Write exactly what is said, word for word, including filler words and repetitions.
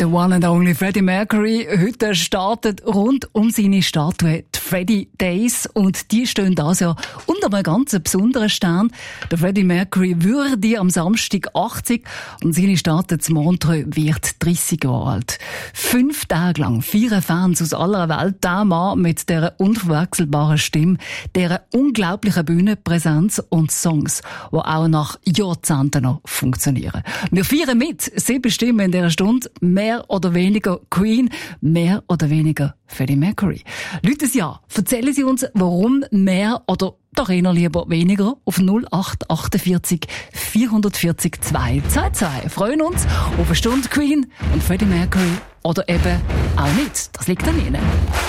The one and only Freddie Mercury. Heute startet rund um seine Statue die Freddie Days und die stehen das ja unter einem ganz besonderen Stern. Der Freddie Mercury würde am Samstag achtzig und seine Statue zu Montreux wird dreissig Jahre alt. Fünf Tage lang feiern Fans aus aller Welt den Mann mit dieser unverwechselbaren Stimme, dieser unglaublichen Bühnenpräsenz und Songs, die auch nach Jahrzehnten noch funktionieren. Wir feiern mit. Sie bestimmen in dieser Stunde mehr oder weniger Queen, mehr oder weniger Freddie Mercury. Leute, ja, erzählen Sie uns, warum mehr oder doch eher lieber weniger auf null acht achtundvierzig vierhundertvierzig zweihundertzweiundzwanzig. Freuen uns auf eine Stunde Queen und Freddie Mercury oder eben auch nicht. Das liegt an Ihnen.